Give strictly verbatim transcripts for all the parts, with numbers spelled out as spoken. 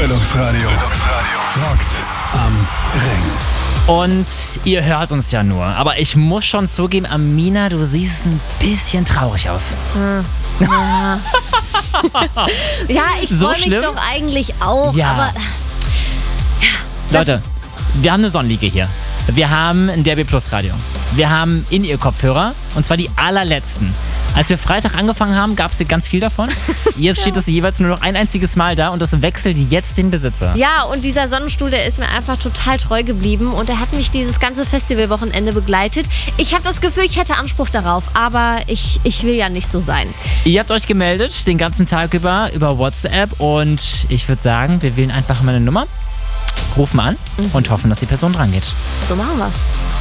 Brilux-Radio. Rockt am Ring. Und ihr hört uns ja nur. Aber ich muss schon zugeben, Amina, du siehst ein bisschen traurig aus. Hm. Ja. Ja, ich So freue mich schlimm? doch eigentlich auch, Ja. aber Leute, wir haben eine Sonnenliege hier. Wir haben ein D A B Plus Radio. Wir haben In-Ear-Kopfhörer. Und zwar die allerletzten. Als wir Freitag angefangen haben, gab es hier ganz viel davon. Jetzt steht es jeweils nur noch ein einziges Mal da und das wechselt jetzt den Besitzer. ja, und dieser Sonnenstuhl, der ist mir einfach total treu geblieben und er hat mich dieses ganze Festivalwochenende begleitet. Ich habe das Gefühl, ich hätte Anspruch darauf, aber ich, ich will ja nicht so sein. Ihr habt euch gemeldet, den ganzen Tag über, über WhatsApp. Und ich würde sagen, wir wählen einfach mal eine Nummer, rufen an und hoffen, dass die Person dran geht. So machen wir's.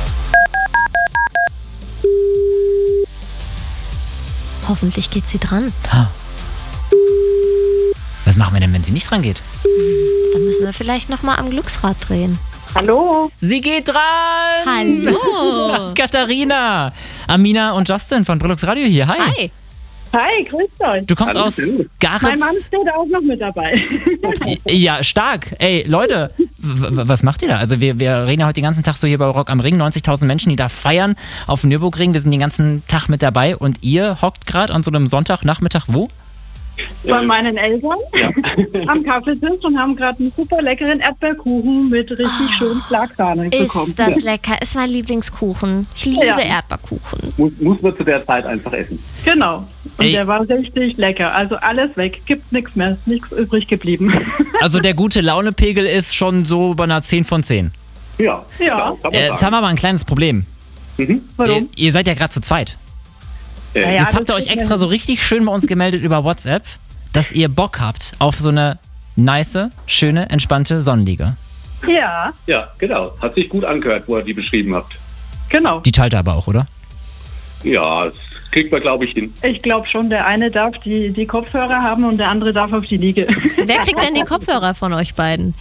Hoffentlich geht sie dran. Was machen wir denn, wenn sie nicht dran geht? Dann müssen wir vielleicht nochmal am Glücksrad drehen. Hallo. Sie geht dran! Hallo! Katharina, Amina und Justin von Brilux Radio hier. Hi. Hi! Hi, grüßt euch. Du kommst Hallo, aus servus. Garitz. Mein Mann steht auch noch mit dabei. Ja, stark. Ey, Leute, w- w- was macht ihr da? Also wir, wir reden ja heute den ganzen Tag so hier bei Rock am Ring. neunzigtausend Menschen, die da feiern auf dem Nürburgring. Wir sind den ganzen Tag mit dabei. Und ihr hockt gerade an so einem Sonntagnachmittag wo? Bei meinen Eltern Ja. am Kaffeetisch und haben gerade einen super leckeren Erdbeerkuchen mit richtig schön Schlagsahne bekommen. Ist das lecker? Ist mein Lieblingskuchen. Ich liebe Ja. Erdbeerkuchen. Muss, muss man zu der Zeit einfach essen. Genau. Und Ey. der war richtig lecker. Also alles weg. Gibt nichts mehr. Ist nichts übrig geblieben. Also der gute Launepegel ist schon so bei einer zehn von zehn. Ja, Ja. kann man Äh, jetzt haben sagen. wir aber ein kleines Problem. Mhm. Ihr, Warum? ihr seid ja gerade zu zweit. Äh, Ja, Jetzt habt ihr das euch ist extra ja- so richtig schön bei uns gemeldet über WhatsApp, dass ihr Bock habt auf so eine nice, schöne, entspannte Sonnenliege. Ja, Ja, genau. Hat sich gut angehört, wo ihr die beschrieben habt. genau. Die teilt ihr aber auch, oder? Ja, das kriegt man, glaube ich, hin. Ich glaube schon, der eine darf die, die Kopfhörer haben und der andere darf auf die Liege. Wer kriegt denn die Kopfhörer von euch beiden?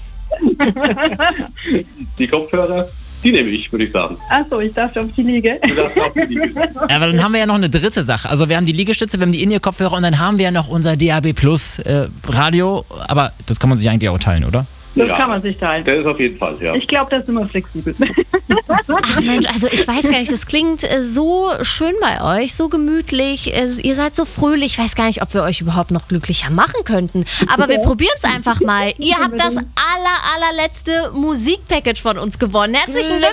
Die Kopfhörer, die nehme ich, würde ich sagen. Achso, ich darf auf die Liege. Du darfst auf die Liege. Aber dann haben wir ja noch eine dritte Sache. Also wir haben die Liegestütze, wir haben die In-Ear-Kopfhörer und dann haben wir ja noch unser D A B Plus äh, Radio. Aber das kann man sich eigentlich auch teilen, oder? Das Ja. kann man sich teilen. Der ist auf jeden Fall, ja. Ich glaube, das ist immer flexibel. Ach Mensch, also ich weiß gar nicht, das klingt äh, so schön bei euch, so gemütlich, äh, ihr seid so fröhlich, ich weiß gar nicht, ob wir euch überhaupt noch glücklicher machen könnten, aber wir probieren es einfach mal. Ihr habt das aller, allerletzte Musikpackage von uns gewonnen. Herzlichen Glückwunsch!